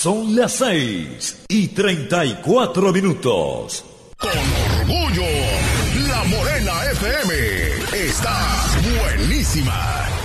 Son las 6:34. Con orgullo, La Morena FM está buenísima.